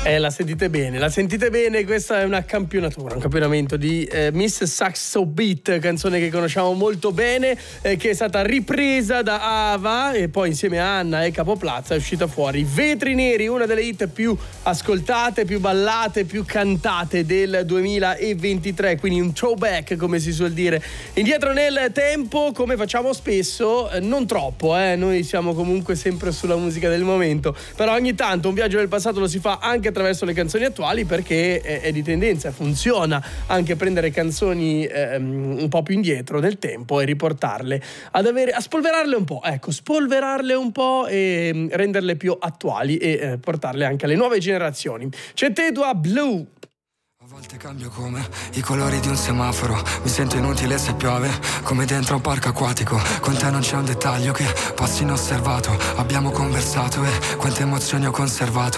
La sentite bene, questa è una campionatura, un campionamento di Miss Saxo Beat, canzone che conosciamo molto bene, che è stata ripresa da Ava e poi insieme a Anna e Capoplaza è uscita fuori Vetri Neri, una delle hit più ascoltate, più ballate, più cantate del 2023, quindi un throwback come si suol dire, indietro nel tempo come facciamo spesso, non troppo, noi siamo comunque sempre sulla musica del momento, però ogni tanto un viaggio nel passato lo si fa anche attraverso le canzoni attuali perché è di tendenza, funziona anche prendere canzoni un po' più indietro nel tempo e riportarle a spolverarle un po' e renderle più attuali e portarle anche alle nuove generazioni. C'è Tedua Blue. A volte cambio come i colori di un semaforo, mi sento inutile se piove, come dentro un parco acquatico. Con te non c'è un dettaglio che passi inosservato, abbiamo conversato e quante emozioni ho conservato.